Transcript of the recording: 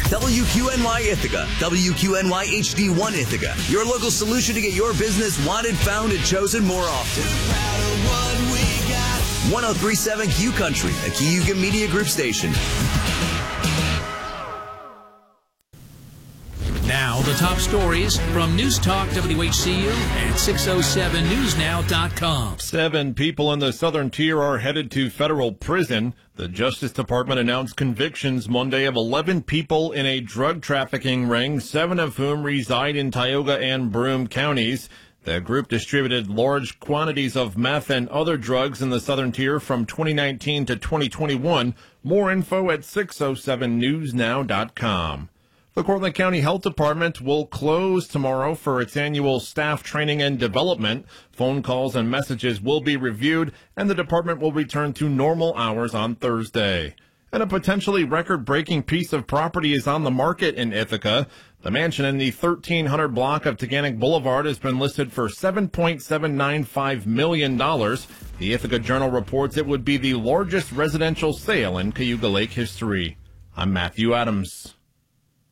WQNY Ithaca, WQNY HD1 Ithaca, your local solution to get your business wanted, found, and chosen more often. 1037 Q Country, a Cayuga Media Group station. Now, the top stories from News Talk WHCU and 607newsnow.com. 7 people in the Southern Tier are headed to federal prison. The Justice Department announced convictions Monday of 11 people in a drug trafficking ring, 7 of whom reside in Tioga and Broome counties. The group distributed large quantities of meth and other drugs in the Southern Tier from 2019 to 2021. More info at 607newsnow.com. The Cortland County Health Department will close tomorrow for its annual staff training and development. Phone calls and messages will be reviewed, and the department will return to normal hours on Thursday. And a potentially record-breaking piece of property is on the market in Ithaca. The mansion in the 1300 block of Taganic Boulevard has been listed for $7.795 million. The Ithaca Journal reports it would be the largest residential sale in Cayuga Lake history. I'm Matthew Adams.